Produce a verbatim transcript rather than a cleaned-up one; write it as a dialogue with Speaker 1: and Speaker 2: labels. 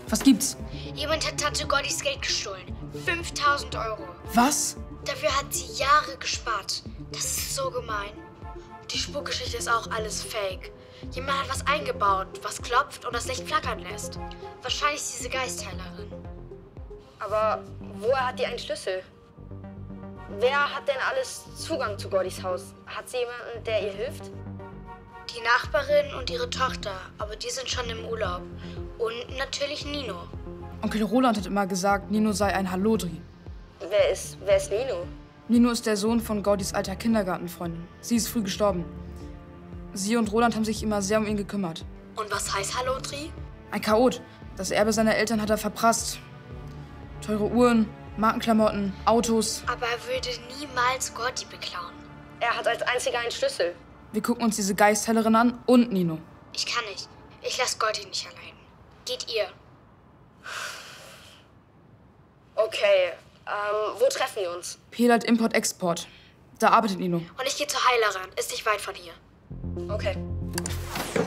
Speaker 1: Was gibt's?
Speaker 2: Jemand hat Tante Goldis Geld gestohlen. fünftausend Euro.
Speaker 1: Was?
Speaker 2: Dafür hat sie Jahre gespart. Das ist so gemein. Die Spukgeschichte ist auch alles fake. Jemand hat was eingebaut, was klopft und das Licht flackern lässt. Wahrscheinlich diese Geistheilerin.
Speaker 3: Aber woher hat die einen Schlüssel? Wer hat denn alles Zugang zu Goldis Haus? Hat sie jemanden, der ihr hilft?
Speaker 2: Die Nachbarin und ihre Tochter, aber die sind schon im Urlaub. Und natürlich Nino.
Speaker 1: Onkel Roland hat immer gesagt, Nino sei ein Hallodri.
Speaker 3: Wer ist, wer ist Nino?
Speaker 1: Nino ist der Sohn von Gordis alter Kindergartenfreundin. Sie ist früh gestorben. Sie und Roland haben sich immer sehr um ihn gekümmert.
Speaker 2: Und was heißt Hallodri?
Speaker 1: Ein Chaot. Das Erbe seiner Eltern hat er verprasst. Teure Uhren, Markenklamotten, Autos.
Speaker 2: Aber er würde niemals Gordi beklauen.
Speaker 3: Er hat als einziger einen Schlüssel.
Speaker 1: Wir gucken uns diese Geistheilerin an und Nino.
Speaker 2: Ich kann nicht. Ich lasse Gordi nicht allein. Geht ihr.
Speaker 3: Okay, ähm, wo treffen wir uns?
Speaker 1: Pelert Import-Export. Da arbeitet Nino.
Speaker 2: Und ich gehe zur Heilerin. Ist nicht weit von hier.
Speaker 3: Okay.